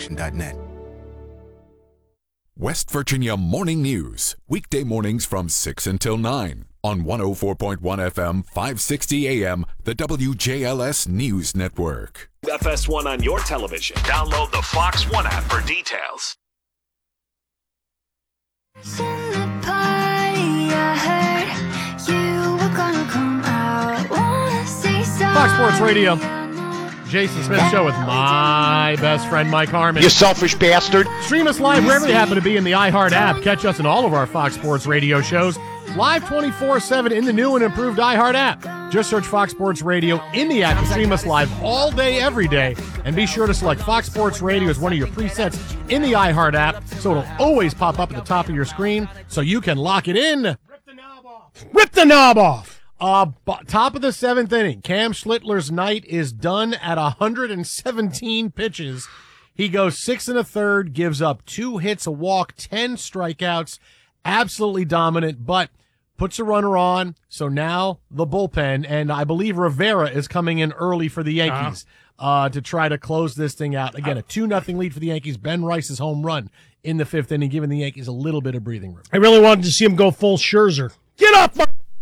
VirginiaMedia.net. West Virginia Morning News, weekday mornings from 6 until 9 on 104.1 FM, 560 AM, the WJLS News Network. FS1 on your television. Download the Fox One app for details. Fox Sports Radio. Jason Smith Show with my best friend Mike Harmon. You selfish bastard. Stream us live wherever you happen to be in the iHeart app. Catch us in all of our Fox Sports Radio shows. Live 24/7 in the new and improved iHeart app. Just search Fox Sports Radio in the app to stream us live all day, every day. And be sure to select Fox Sports Radio as one of your presets in the iHeart app so it'll always pop up at the top of your screen so you can lock it in. Rip the knob off. Rip the knob off. Top of the seventh inning, Cam Schlittler's night is done at 117 pitches. He goes 6 1/3, gives up 2 hits, a walk, 10 strikeouts, absolutely dominant, but puts a runner on. So now the bullpen, and I believe Rivera is coming in early for the Yankees to try to close this thing out. Again, a 2-0 lead for the Yankees. Ben Rice's home run in the fifth inning, giving the Yankees a little bit of breathing room. I really wanted to see him go full Scherzer. Get up,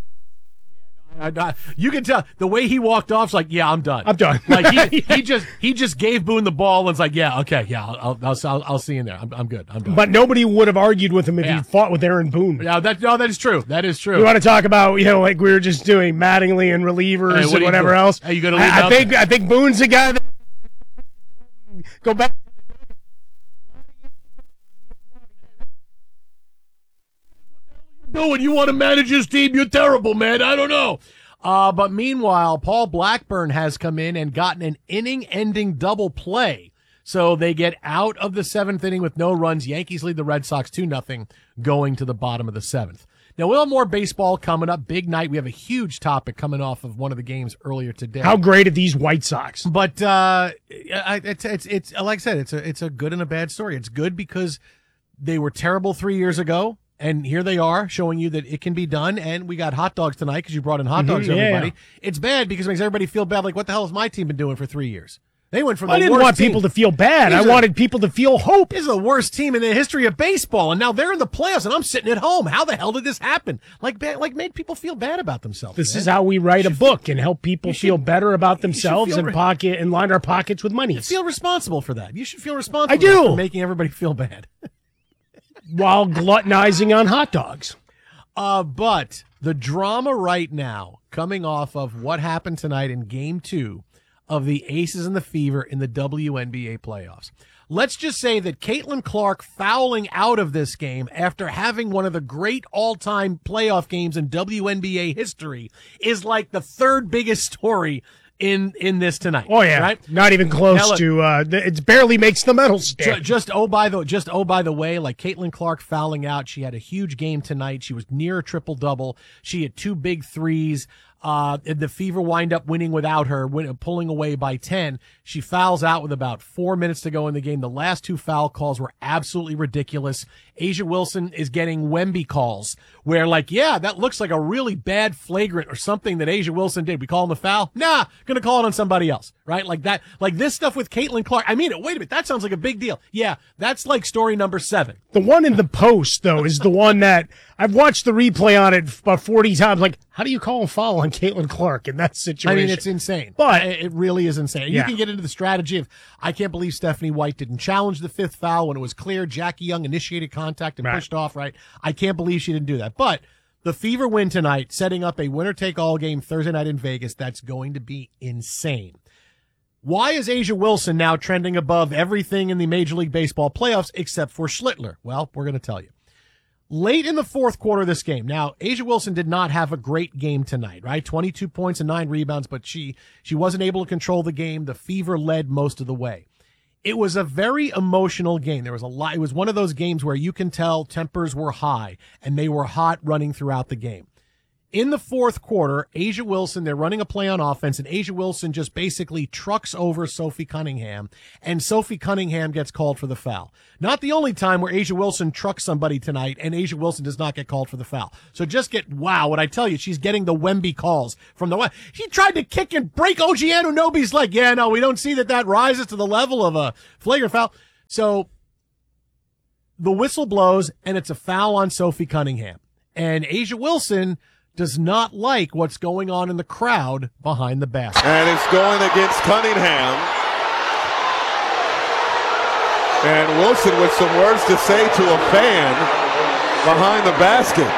you can tell the way he walked off. Like, yeah, I'm done. I'm done. Like he just gave Boone the ball and was like, yeah, okay, yeah, I'll see you in there. I'm good. I'm done. But nobody would have argued with him if he fought with Aaron Boone. Yeah, that is true. That is true. You want to talk about like we were just doing Mattingly and relievers and whatever else. Hey, you gonna leave I think Boone's the guy that go back. When you want to manage his team, you're terrible, man. I don't know. But meanwhile, Paul Blackburn has come in and gotten an inning-ending double play. So they get out of the seventh inning with no runs. Yankees lead the Red Sox 2-0 going to the bottom of the seventh. Now, we'll have more baseball coming up. Big night. We have a huge topic coming off of one of the games earlier today. How great are these White Sox? But it's like I said, it's a good and a bad story. It's good because they were terrible 3 years ago. And here they are showing you that it can be done. And we got hot dogs tonight because you brought in hot dogs to everybody. Yeah. It's bad because it makes everybody feel bad. Like, what the hell has my team been doing for 3 years? They went from the I didn't want people to feel bad. I wanted people to feel hope. This is the worst team in the history of baseball. And now they're in the playoffs and I'm sitting at home. How the hell did this happen? Like made people feel bad about themselves. This is how we write a book and help people feel better about themselves and line our pockets with money. You feel responsible for that. You should feel responsible I do. for making everybody feel bad. While gluttonizing on hot dogs. But the drama right now, coming off of what happened tonight in Game 2 of the Aces and the Fever in the WNBA playoffs. Let's just say that Caitlin Clark fouling out of this game after having one of the great all-time playoff games in WNBA history is like the third biggest story in this tonight. Oh yeah, right? Not even close to. It barely makes the medal stand. Just by the way, like Caitlin Clark fouling out. She had a huge game tonight. She was near a triple double. She had 2 big threes. The Fever wind up winning without her, pulling away by 10. She fouls out with about 4 minutes to go in the game. The last 2 foul calls were absolutely ridiculous. A'ja Wilson is getting Wemby calls where that looks like a really bad flagrant or something that A'ja Wilson did. We call him a foul? Nah, gonna call it on somebody else, right? Like that, like this stuff with Caitlin Clark. I mean, wait a minute, that sounds like a big deal. Yeah, that's like story number 7. The one in the post, though, is the one that I've watched the replay on it about 40 times. Like, how do you call a foul on Caitlin Clark in that situation? I mean, it's insane. But it really is insane. You can get into the strategy of, I can't believe Stephanie White didn't challenge the 5th foul when it was clear Jackie Young initiated contact and pushed off, right? I can't believe she didn't do that. But the Fever win tonight, setting up a winner-take-all game Thursday night in Vegas. That's going to be insane. Why is A'ja Wilson now trending above everything in the Major League Baseball playoffs except for Schlittler? Well, we're going to tell you. Late in the 4th quarter of this game, now, A'ja Wilson did not have a great game tonight, right? 22 points and 9 rebounds, but she wasn't able to control the game. The Fever led most of the way. It was a very emotional game. There was a lot. It was one of those games where you can tell tempers were high, and they were hot running throughout the game. In the 4th quarter, A'ja Wilson, they're running a play on offense, and A'ja Wilson just basically trucks over Sophie Cunningham, and Sophie Cunningham gets called for the foul. Not the only time where A'ja Wilson trucks somebody tonight, and A'ja Wilson does not get called for the foul. So just what I tell you, she's getting the Wemby calls from the She tried to kick and break OG Anunoby's leg. Yeah, no, we don't see that rises to the level of a flagrant foul. So the whistle blows, and it's a foul on Sophie Cunningham. And A'ja Wilson does not like what's going on in the crowd behind the basket. And it's going against Cunningham. And Wilson with some words to say to a fan behind the basket.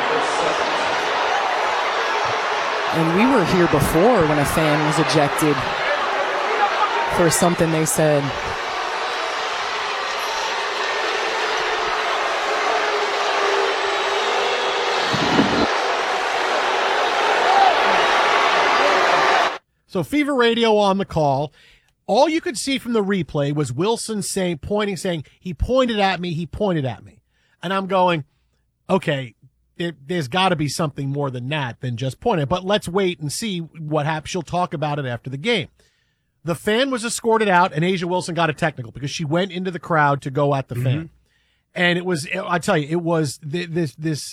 And we were here before when a fan was ejected for something they said. So Fever Radio on the call. All you could see from the replay was Wilson saying, he pointed at me. And I'm going, okay, there's got to be something more than that than just pointing. But let's wait and see what happens. She'll talk about it after the game. The fan was escorted out, and A'ja Wilson got a technical because she went into the crowd to go at the fan. And it was, I tell you, it was this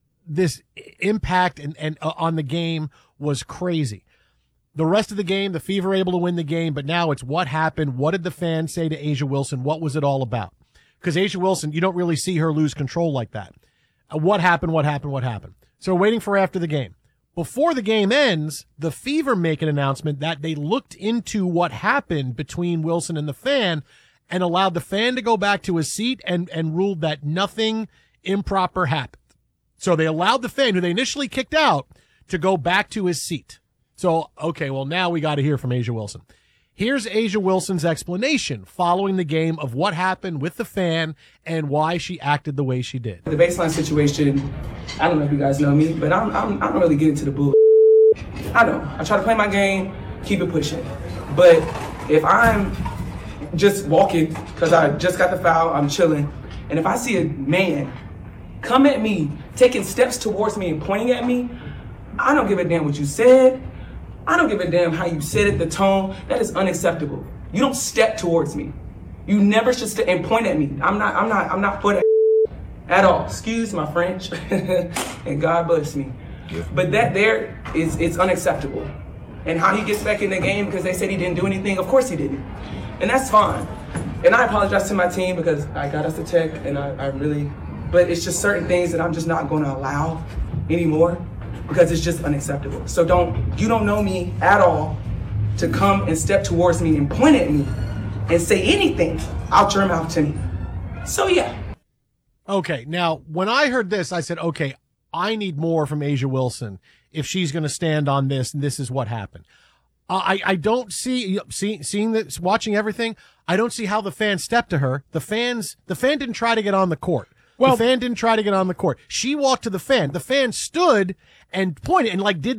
impact and on the game was crazy. The rest of the game, the Fever were able to win the game, but now it's what happened. What did the fans say to A'ja Wilson? What was it all about? Because A'ja Wilson, you don't really see her lose control like that. What happened? So we're waiting for after the game. Before the game ends, the Fever make an announcement that they looked into what happened between Wilson and the fan and allowed the fan to go back to his seat and ruled that nothing improper happened. So they allowed the fan, who they initially kicked out, to go back to his seat. So, okay, well, now we got to hear from A'ja Wilson. Here's A'ja Wilson's explanation following the game of what happened with the fan and why she acted the way she did. The baseline situation, I don't know if you guys know me, but I don't really get into the bull. I don't. I try to play my game, keep it pushing. But if I'm just walking, because I just got the foul, I'm chilling, and if I see a man come at me, taking steps towards me and pointing at me, I don't give a damn what you said. I don't give a damn how you said it, the tone. That is unacceptable. You don't step towards me. You never should step and point at me. I'm not for that at all. Excuse my French, and God bless me. But it's unacceptable. And how he gets back in the game because they said he didn't do anything. Of course he didn't, and that's fine. And I apologize to my team because I got us a tech, and I really. But it's just certain things that I'm just not going to allow anymore. Because it's just unacceptable. So you don't know me at all to come and step towards me and point at me and say anything out your mouth to me. So yeah. Okay, now when I heard this, I said, okay, I need more from A'ja Wilson if she's going to stand on this, and this is what happened. I don't seeing this, watching everything, I don't see how the fan stepped to her. The fan didn't try to get on the court. Well, the fan didn't try to get on the court. She walked to the fan. The fan stood and pointed and did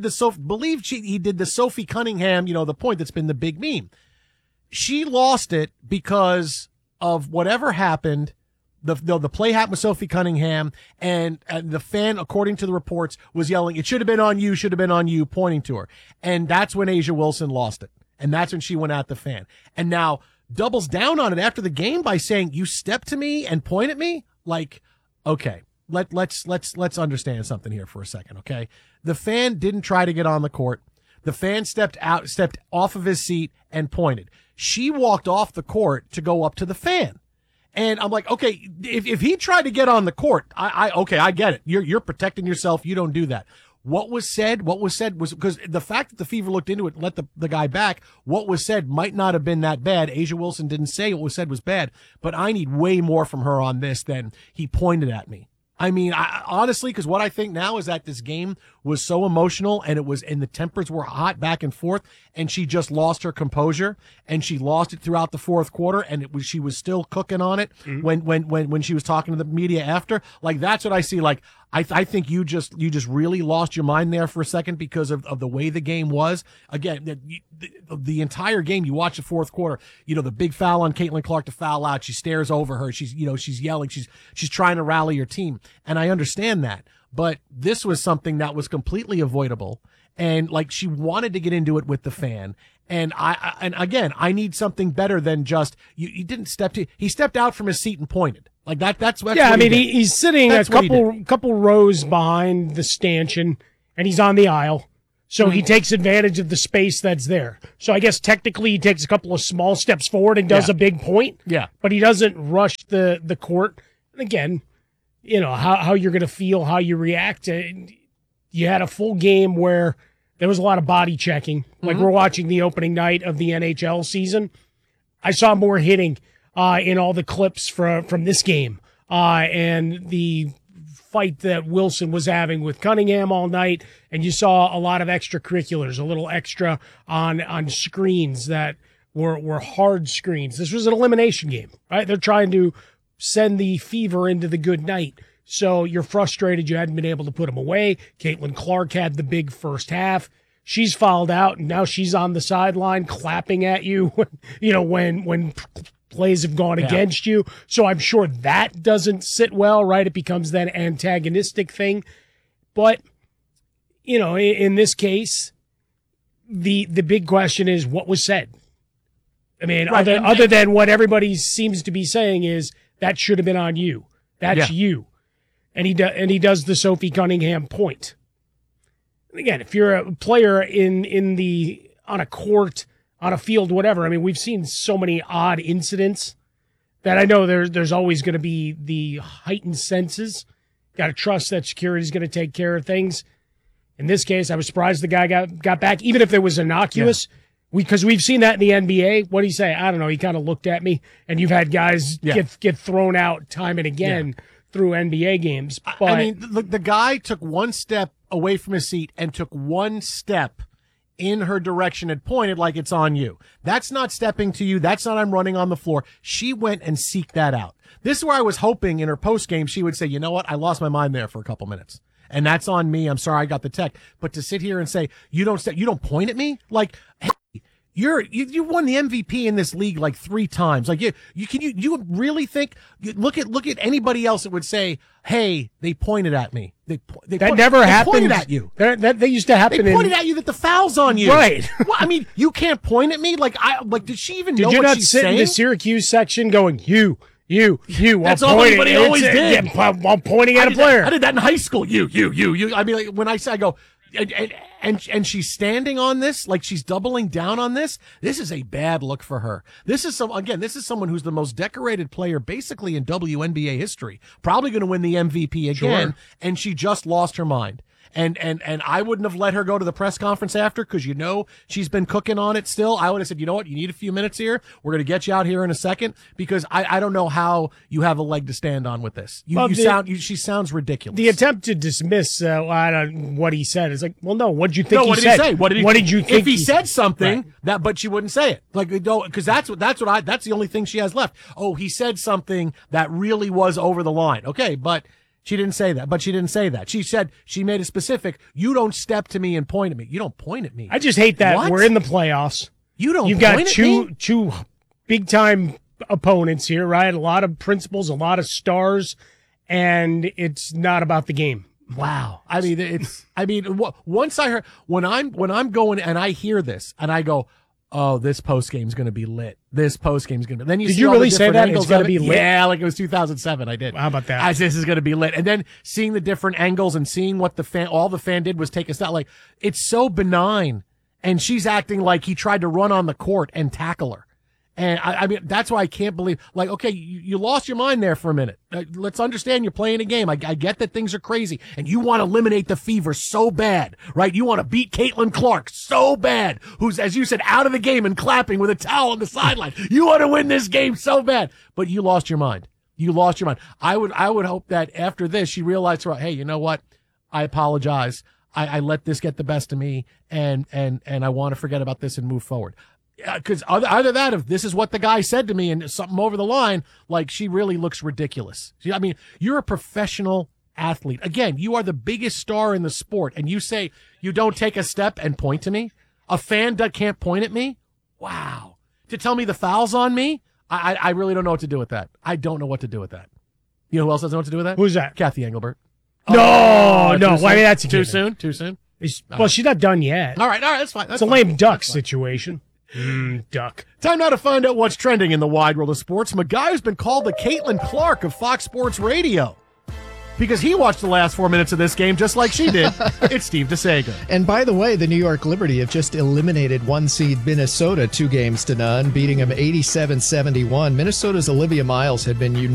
he did the Sophie Cunningham, the point that's been the big meme. She lost it because of whatever happened. The play happened with Sophie Cunningham, and the fan, according to the reports, was yelling, "It should have been on you," pointing to her. And that's when A'ja Wilson lost it. And that's when she went at the fan. And now doubles down on it after the game by saying, "You stepped to me and point at me?" Okay, let's understand something here for a second, okay? The fan didn't try to get on the court. The fan stepped off of his seat and pointed. She walked off the court to go up to the fan. And I'm like, okay, if he tried to get on the court, I get it. You're protecting yourself. You don't do that. What was said was because the fact that the Fever looked into it and let the guy back, what was said might not have been that bad. A'ja Wilson didn't say what was said was bad, but I need way more from her on this than he pointed at me. I mean, honestly, because what I think now is that this game was so emotional and the tempers were hot back and forth, and she just lost her composure, and she lost it throughout the fourth quarter, and she was still cooking on it when she was talking to the media after. That's what I see. I think you just really lost your mind there for a second because of the way the game was. Again, the entire game, you watch the fourth quarter, the big foul on Caitlin Clark to foul out. She stares over her. She's yelling. She's trying to rally her team. And I understand that. But this was something that was completely avoidable. And she wanted to get into it with the fan. And again, I need something better than just, you didn't he stepped out from his seat and pointed. That's yeah, I mean, he's sitting a couple rows behind the stanchion, and he's on the aisle. So he takes advantage of the space that's there. So I guess technically he takes a couple of small steps forward and does a big point. Yeah. But he doesn't rush the court. And again, how you're going to feel, how you react. You had a full game where there was a lot of body checking. Like we're watching the opening night of the NHL season. I saw more hitting in all the clips from this game. And the fight that Wilson was having with Cunningham all night, and you saw a lot of extracurriculars, a little extra on screens that were hard screens. This was an elimination game, right? They're trying to send the Fever into the good night. So you're frustrated you hadn't been able to put them away. Caitlin Clark had the big first half. She's fouled out, and now she's on the sideline clapping at you, when plays have gone against you. So I'm sure that doesn't sit well, right? It becomes that antagonistic thing. But, in this case, the big question is what was said. I mean, right. other than what everybody seems to be saying is that should have been on you. That's you. And he does the Sophie Cunningham point. And again, if you're a player on a court, on a field, whatever. I mean, we've seen so many odd incidents that I know there's always going to be the heightened senses. Got to trust that security is going to take care of things. In this case, I was surprised the guy got back, even if it was innocuous. Because we've seen that in the NBA. What do you say? I don't know. He kind of looked at me, and you've had guys get thrown out time and again through NBA games. But I mean, the guy took one step away from his seat and took one step in her direction and pointed like it's on you. That's not stepping to you. That's not I'm running on the floor. She went and seeked that out. This is where I was hoping in her post game she would say, you know what? I lost my mind there for a couple minutes. And that's on me. I'm sorry I got the tech. But to sit here and say, you don't point at me? Like, hey, you won the MVP in this league like 3 times. Like you really think, look at anybody else that would say, hey, they pointed at me. Never happened. Pointed at you. That used to happen. They pointed at you that the foul's on you. Right. Well, I mean, you can't point at me. Did she even know what she's saying? Did you not sit in the Syracuse section going, you? That's all anybody always did. While pointing at a player. I did that in high school. You. I mean, like, when I say, I go, and she's standing on this, like she's doubling down on this. This is a bad look for her. This is someone who's the most decorated player basically in WNBA history. Probably going to win the MVP again. Sure. And she just lost her mind. And I wouldn't have let her go to the press conference after because she's been cooking on it still. I would have said, you know what, you need a few minutes here. We're going to get you out here in a second because I don't know how you have a leg to stand on with this. She sounds ridiculous. The attempt to dismiss what he said is like, well, no, what did you think he said? Say? What did you think? If he said something right. but she wouldn't say it, like, no, because that's the only thing she has left. Oh, he said something that really was over the line. Okay, but. She didn't say that. She said, she made it specific. You don't step to me and point at me. You don't point at me. I just hate that. What? We're in the playoffs. You've got two big time opponents here, right? A lot of principals, a lot of stars, and it's not about the game. Wow. I mean, once I heard, when I'm going and I hear this and I go, oh, this post game's going to be lit. This post game's going to be. Then did you really say that it's going to be lit? Yeah, like it was 2007. I did. How about that? This is going to be lit, and then seeing the different angles and seeing what all the fan did was take us out. Like it's so benign, and she's acting like he tried to run on the court and tackle her. And I mean, that's why I can't believe, like, okay, you lost your mind there for a minute. Let's understand you're playing a game. I get that things are crazy and you want to eliminate the Fever so bad, right? You want to beat Caitlin Clark so bad, who's, as you said, out of the game and clapping with a towel on the sideline. You want to win this game so bad, but you lost your mind. You lost your mind. I would hope that after this, she realized, hey, you know what? I apologize. I let this get the best of me and I want to forget about this and move forward. Because either that, if this is what the guy said to me and something over the line, like she really looks ridiculous. I mean, you're a professional athlete. Again, you are the biggest star in the sport, and you say you don't take a step and point to me? A fan that can't point at me? Wow. To tell me the foul's on me? I really don't know what to do with that. I don't know what to do with that. You know who else doesn't know what to do with that? Who's that? Kathy Engelbert. No. Well, I mean, that's too soon. Too soon. Well, she's not done yet. All right, that's fine. It's a lame duck situation. Duck. Time now to find out what's trending in the wide world of sports from a guy who's been called the Caitlin Clark of Fox Sports Radio. because he watched the last 4 minutes of this game just like she did. It's Steve DeSager. And by the way, the New York Liberty have just eliminated 1 seed Minnesota 2-0, beating them 87-71. Minnesota's Olivia Miles had been